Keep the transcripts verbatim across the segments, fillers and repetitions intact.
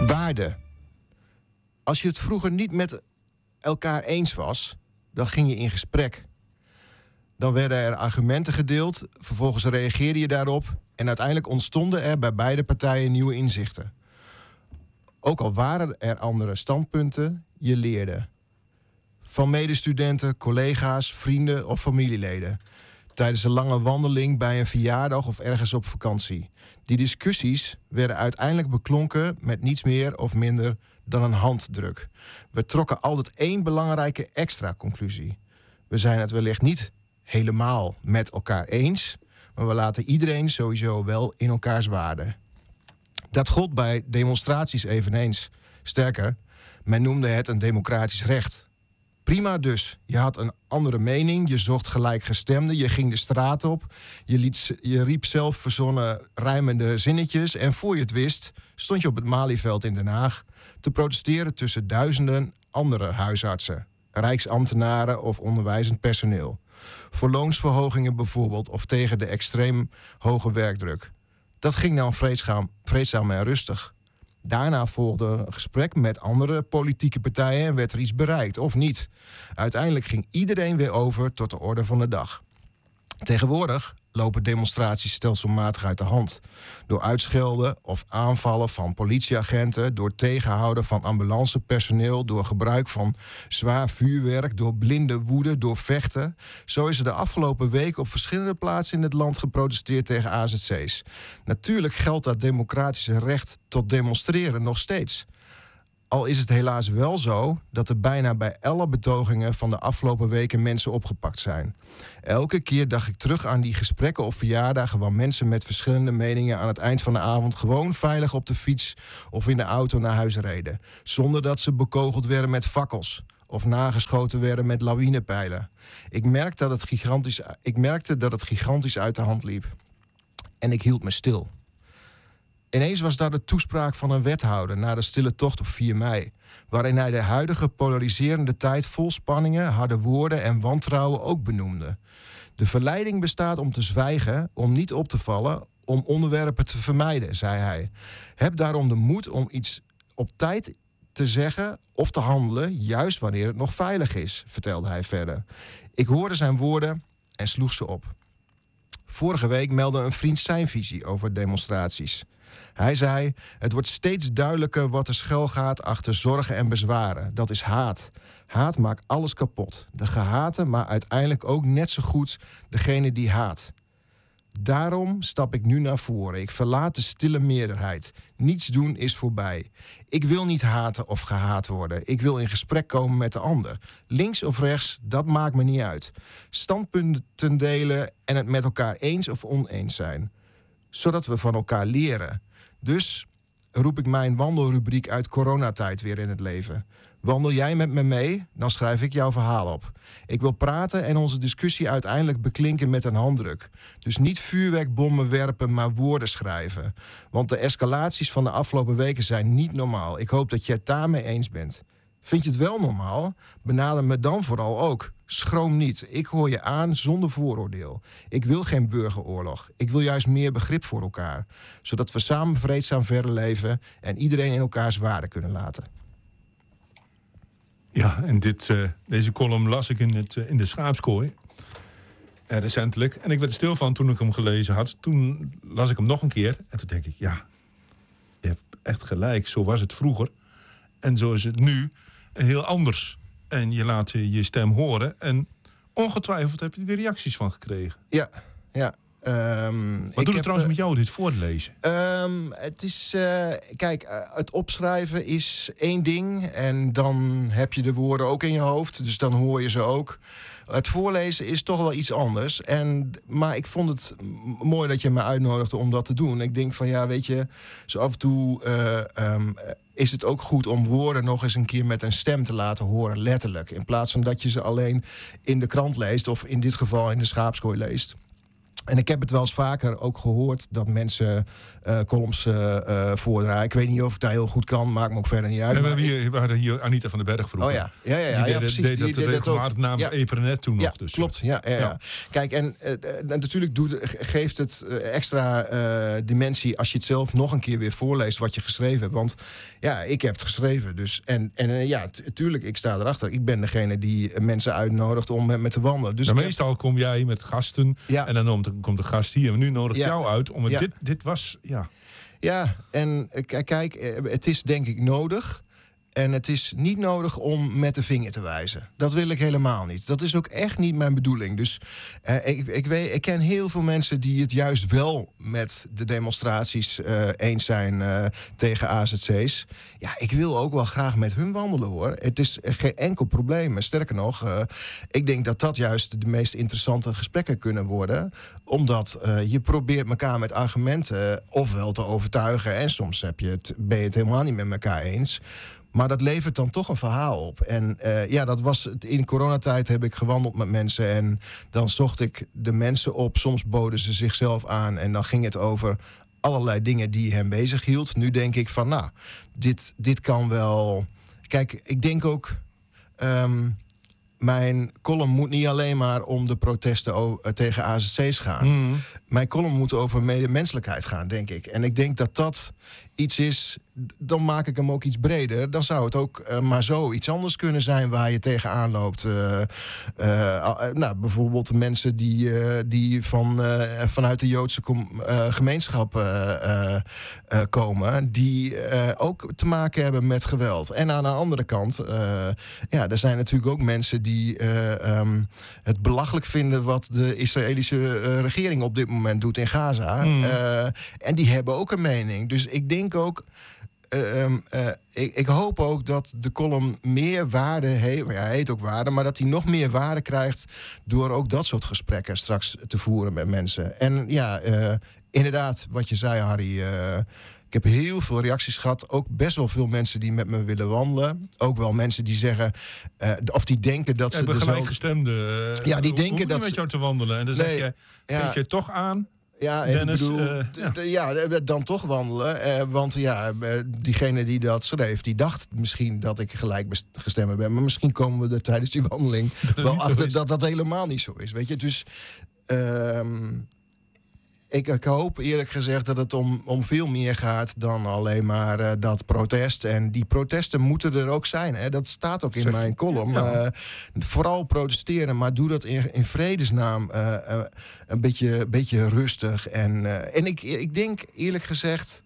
Waarde. Als je het vroeger niet met elkaar eens was, dan ging je in gesprek. Dan werden er argumenten gedeeld, vervolgens reageerde je daarop en uiteindelijk ontstonden er bij beide partijen nieuwe inzichten. Ook al waren er andere standpunten, je leerde. Van medestudenten, collega's, vrienden of familieleden. Tijdens een lange wandeling, bij een verjaardag of ergens op vakantie. Die discussies werden uiteindelijk beklonken met niets meer of minder dan een handdruk. We trokken altijd één belangrijke extra conclusie. We zijn het wellicht niet helemaal met elkaar eens, maar we laten iedereen sowieso wel in elkaars waarde. Dat gold bij demonstraties eveneens. Sterker, men noemde het een democratisch recht. Prima dus. Je had een andere mening, je zocht gelijkgestemden, je ging de straat op, je, liet, je riep zelf verzonnen rijmende zinnetjes en voor je het wist stond je op het Malieveld in Den Haag te protesteren tussen duizenden andere huisartsen, rijksambtenaren of onderwijzend personeel. Voor loonsverhogingen bijvoorbeeld of tegen de extreem hoge werkdruk. Dat ging dan vreedzaam, vreedzaam en rustig. Daarna volgde een gesprek met andere politieke partijen en werd er iets bereikt, of niet. Uiteindelijk ging iedereen weer over tot de orde van de dag. Tegenwoordig lopen demonstraties stelselmatig uit de hand. Door uitschelden of aanvallen van politieagenten, door tegenhouden van ambulancepersoneel, door gebruik van zwaar vuurwerk, door blinde woede, door vechten. Zo is er de afgelopen weken op verschillende plaatsen in het land geprotesteerd tegen A Z C's. Natuurlijk geldt dat democratische recht tot demonstreren nog steeds. Al is het helaas wel zo dat er bijna bij alle betogingen van de afgelopen weken mensen opgepakt zijn. Elke keer dacht ik terug aan die gesprekken op verjaardagen waar mensen met verschillende meningen aan het eind van de avond gewoon veilig op de fiets of in de auto naar huis reden. Zonder dat ze bekogeld werden met fakkels of nageschoten werden met lawinepijlen. Ik merkte dat het gigantisch, ik merkte dat het gigantisch uit de hand liep. En ik hield me stil. Ineens was daar de toespraak van een wethouder na de stille tocht op vier mei... waarin hij de huidige polariserende tijd vol spanningen, harde woorden en wantrouwen ook benoemde. De verleiding bestaat om te zwijgen, om niet op te vallen, om onderwerpen te vermijden, zei hij. Heb daarom de moed om iets op tijd te zeggen of te handelen, juist wanneer het nog veilig is, vertelde hij verder. Ik hoorde zijn woorden en sloeg ze op. Vorige week meldde een vriend zijn visie over demonstraties. Hij zei, het wordt steeds duidelijker wat er schuilgaat achter zorgen en bezwaren. Dat is haat. Haat maakt alles kapot. De gehate, maar uiteindelijk ook net zo goed degene die haat. Daarom stap ik nu naar voren. Ik verlaat de stille meerderheid. Niets doen is voorbij. Ik wil niet haten of gehaat worden. Ik wil in gesprek komen met de ander. Links of rechts, dat maakt me niet uit. Standpunten delen en het met elkaar eens of oneens zijn. Zodat we van elkaar leren. Dus roep ik mijn wandelrubriek uit coronatijd weer in het leven. Wandel jij met me mee, dan schrijf ik jouw verhaal op. Ik wil praten en onze discussie uiteindelijk beklinken met een handdruk. Dus niet vuurwerkbommen werpen, maar woorden schrijven. Want de escalaties van de afgelopen weken zijn niet normaal. Ik hoop dat je het daarmee eens bent. Vind je het wel normaal? Benader me dan vooral ook. Schroom niet. Ik hoor je aan zonder vooroordeel. Ik wil geen burgeroorlog. Ik wil juist meer begrip voor elkaar. Zodat we samen vreedzaam verder leven en iedereen in elkaars waarde kunnen laten. Ja, en dit, uh, deze column las ik in, het, uh, in de Schaapskooi. Uh, recentelijk. En ik werd er stil van toen ik hem gelezen had. Toen las ik hem nog een keer. En toen denk ik, ja, je hebt echt gelijk. Zo was het vroeger. En zo is het nu heel anders. En je laat je stem horen. En ongetwijfeld heb je er reacties van gekregen. Ja, ja. Um, Wat doet het trouwens met jou, dit voorlezen? Um, het is, uh, kijk, uh, het opschrijven is één ding. En dan heb je de woorden ook in je hoofd. Dus dan hoor je ze ook. Het voorlezen is toch wel iets anders. En, maar ik vond het m- mooi dat je me uitnodigde om dat te doen. Ik denk van, ja, weet je, zo af en toe uh, um, is het ook goed om woorden nog eens een keer met een stem te laten horen, letterlijk. In plaats van dat je ze alleen in de krant leest of in dit geval in de Schaapskooi leest. En ik heb het wel eens vaker ook gehoord dat mensen uh, columns uh, uh, voordragen. Ik weet niet of ik dat heel goed kan, maakt me ook verder niet uit. Nee, we, hebben hier, we hadden hier Anita van den Berg vroeger. Oh ja, ja, ja, ja, die ja deed, precies. deed Die dat deed dat regelmatig ook. namens Ja. Eprenet toen ja, nog. Dus, klopt. Ja, ja, ja. ja. Kijk, en uh, natuurlijk doet, geeft het uh, extra uh, dimensie als je het zelf nog een keer weer voorleest wat je geschreven hebt. Want ja, ik heb het geschreven. Dus, en en uh, ja, t- tuurlijk, ik sta erachter. Ik ben degene die uh, mensen uitnodigt om met me te wandelen. Dus nou, heb... meestal kom jij met gasten ja. en dan komt, komt de gast hier. Maar nu nodig ik ja. jou uit. Om het, ja. dit, dit was, ja... Ja, en k- kijk, het is denk ik nodig. En het is niet nodig om met de vinger te wijzen. Dat wil ik helemaal niet. Dat is ook echt niet mijn bedoeling. Dus uh, ik, ik, weet, ik ken heel veel mensen die het juist wel met de demonstraties uh, eens zijn uh, tegen A Z C's. Ja, ik wil ook wel graag met hun wandelen, hoor. Het is geen enkel probleem. Sterker nog, uh, ik denk dat dat juist de meest interessante gesprekken kunnen worden. Omdat uh, je probeert elkaar met argumenten ofwel te overtuigen. En soms heb je het, ben je het helemaal niet met elkaar eens. Maar dat levert dan toch een verhaal op. En uh, ja, dat was in coronatijd heb ik gewandeld met mensen. En dan zocht ik de mensen op. Soms boden ze zichzelf aan. En dan ging het over allerlei dingen die hem bezig hield. Nu denk ik van, nou, dit, dit kan wel... Kijk, ik denk ook... Um, mijn column moet niet alleen maar om de protesten o- tegen A Z C's gaan. Mm. Mijn column moet over medemenselijkheid gaan, denk ik. En ik denk dat dat iets is... Dan maak ik hem ook iets breder. Dan zou het ook uh, maar zo iets anders kunnen zijn waar je tegenaan loopt. Uh, uh, nou, bijvoorbeeld de mensen die, uh, die van, uh, vanuit de Joodse com- uh, gemeenschap uh, uh, uh, komen... die uh, ook te maken hebben met geweld. En aan de andere kant... Uh, ja, er zijn natuurlijk ook mensen die uh, um, het belachelijk vinden... wat de Israëlische uh, regering op dit moment doet in Gaza. Mm. Uh, en die hebben ook een mening. Dus ik denk ook... Uh, um, uh, ik, ik hoop ook dat de column meer waarde heeft. Ja, hij heet ook waarde, maar dat hij nog meer waarde krijgt door ook dat soort gesprekken straks te voeren met mensen. En ja, uh, inderdaad, wat je zei, Harry. Uh, ik heb heel veel reacties gehad. Ook best wel veel mensen die met me willen wandelen. Ook wel mensen die zeggen... Uh, of die denken dat ja, ze... Ik ben gelijkgestemde. Uh, ja, die denken dat met jou te wandelen. En dan nee, zeg je, ja, geef je toch aan... Ja, Dennis, ik bedoel, uh, d- d- ja. ja, dan toch wandelen. Uh, want ja, uh, diegene die dat schreef, die dacht misschien dat ik gelijk gestemd ben. Maar misschien komen we er tijdens die wandeling dat wel achter dat dat helemaal niet zo is. Weet je, dus... Uh, Ik, ik hoop eerlijk gezegd dat het om, om veel meer gaat dan alleen maar uh, dat protest. En die protesten moeten er ook zijn. Hè? Dat staat ook in zeg, mijn column. Ja. Uh, vooral protesteren, maar doe dat in, in vredesnaam uh, uh, een beetje, beetje rustig. En, uh, en ik, ik denk eerlijk gezegd...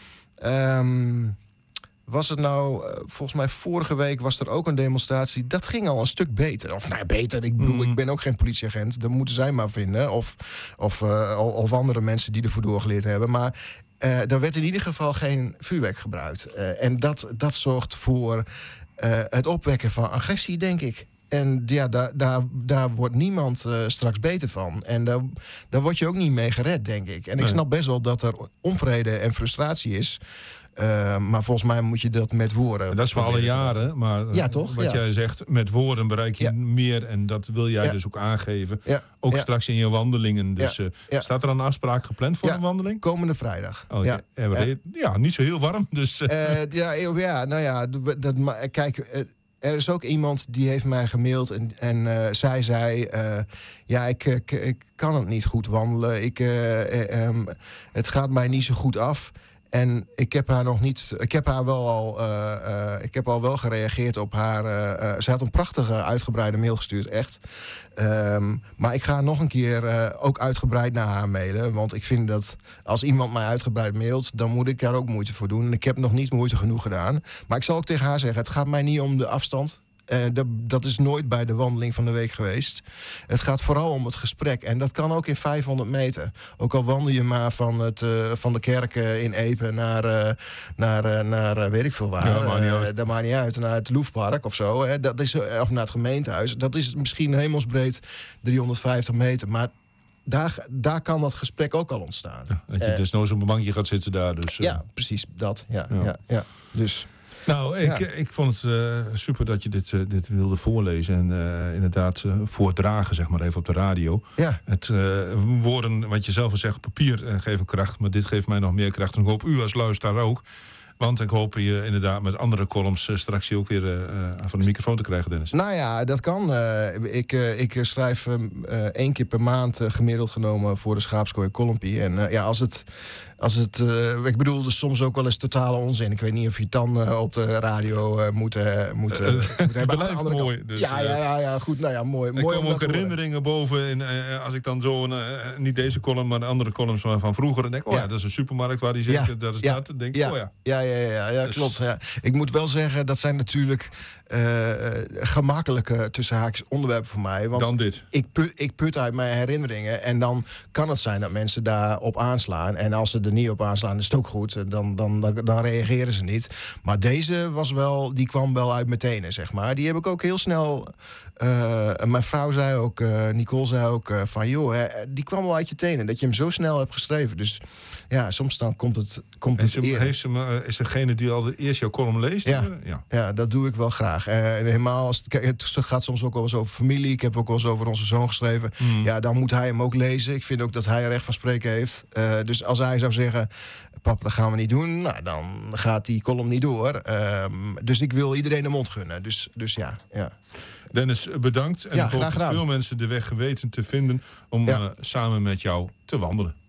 Um, was het nou, volgens mij vorige week was er ook een demonstratie. Dat ging al een stuk beter. Of nou beter, ik bedoel, mm. ik ben ook geen politieagent. Dat moeten zij maar vinden. Of, of, uh, of andere mensen die ervoor doorgeleerd hebben. Maar uh, er werd in ieder geval geen vuurwerk gebruikt. Uh, en dat, dat zorgt voor uh, het opwekken van agressie, denk ik. En ja, daar, daar, daar wordt niemand uh, straks beter van. En daar, daar word je ook niet mee gered, denk ik. En ik nee. snap best wel dat er onvrede en frustratie is... Uh, maar volgens mij moet je dat met woorden... En dat is voor alle jaren, maar ja, toch? wat ja. jij zegt, met woorden bereik je ja. meer... en dat wil jij ja. dus ook aangeven. Ja. Ook ja. straks in je wandelingen. Dus ja. Uh, ja. staat er een afspraak gepland voor ja. een wandeling? Komende vrijdag. Oh, ja. Ja. Ja, ja. ja, niet zo heel warm. Dus, uh. Uh, ja, ja, nou ja, dat, dat, kijk... Uh, er is ook iemand die heeft mij gemaild en, en uh, zij zei... Uh, ja, ik, ik, ik kan het niet goed wandelen. Ik, uh, um, het gaat mij niet zo goed af... En ik heb haar nog niet. Ik heb haar wel al. Uh, uh, ik heb al wel gereageerd op haar. Uh, uh, ze had een prachtige uitgebreide mail gestuurd, echt. Um, maar ik ga nog een keer uh, ook uitgebreid naar haar mailen. Want ik vind dat als iemand mij uitgebreid mailt, dan moet ik daar ook moeite voor doen. En ik heb nog niet moeite genoeg gedaan. Maar ik zal ook tegen haar zeggen: het gaat mij niet om de afstand. Uh, dat, dat is nooit bij de wandeling van de week geweest. Het gaat vooral om het gesprek. En dat kan ook in vijfhonderd meter. Ook al wandel je maar van, het, uh, van de kerk uh, in Epe naar, uh, naar, uh, naar uh, weet ik veel waar. Ja, dat maakt niet uit. Uh, dat maakt niet uit. Naar het Louvrepark of zo. Hè. Dat is, of naar het gemeentehuis. Dat is misschien hemelsbreed driehonderdvijftig meter. Maar daar, daar kan dat gesprek ook al ontstaan. Ja, dat je uh, desnoods op een bankje gaat zitten daar. Dus, uh. Ja, precies dat. Ja, ja. Ja, ja. Dus... Nou, ik, Ja. ik vond het uh, super dat je dit, uh, dit wilde voorlezen. En uh, inderdaad uh, voordragen, zeg maar even op de radio. Ja. Het uh, woorden, wat je zelf al zegt, papier uh, geven kracht. Maar dit geeft mij nog meer kracht. En ik hoop u als luisteraar ook. Want ik hoop je inderdaad met andere columns uh, straks je ook weer uh, van de microfoon te krijgen, Dennis. Nou ja, dat kan. Uh, ik, uh, ik schrijf uh, één keer per maand uh, gemiddeld genomen voor de Schaapskooi Kolompie. En uh, ja, als het... Als het, uh, ik bedoel, dus soms ook wel eens totale onzin. Ik weet niet of je het dan uh, op de radio uh, moet, uh, moet, uh, moet hebben. Het blijft mooi. Dus, ja, ja, ja, ja, goed. Nou ja, mooi. Er mooi komen ook herinneringen boven. En, uh, als ik dan zo, uh, niet deze column, maar de andere columns van, van vroeger. Dan denk ik, oh ja. ja, dat is een supermarkt waar die zit. Ja. Dat is ja. dat. Dan denk ik, ja. oh ja. Ja, ja, ja, ja, ja dus... klopt. Ja. Ik moet wel zeggen, dat zijn natuurlijk uh, gemakkelijke tussen haakjes onderwerpen voor mij. Want dan dit. Ik put, ik put uit mijn herinneringen. En dan kan het zijn dat mensen daarop aanslaan. En als ze er niet op aanslaan, is het ook goed. Dan, dan, dan, dan reageren ze niet. Maar deze was wel, die kwam wel uit mijn tenen, zeg maar. Die heb ik ook heel snel... Uh, mijn vrouw zei ook, uh, Nicole zei ook, uh, van joh, hè, die kwam wel uit je tenen. Dat je hem zo snel hebt geschreven. Dus ja, soms dan komt het, komt het ze, heeft ze, uh, is degene die al eerst jouw column leest? Ja, ja. ja, dat doe ik wel graag. Uh, en helemaal als het, het gaat soms ook wel eens over familie. Ik heb ook wel eens over onze zoon geschreven. Mm. Ja, dan moet hij hem ook lezen. Ik vind ook dat hij recht van spreken heeft. Uh, dus als hij zou zeggen, papa, dat gaan we niet doen. Nou, dan gaat die column niet door. Um, dus ik wil iedereen de mond gunnen. Dus, dus ja, ja. Dennis, bedankt. En ja, ik hoop graag dat gedaan. veel mensen de weg weten te vinden om ja. uh, samen met jou te wandelen.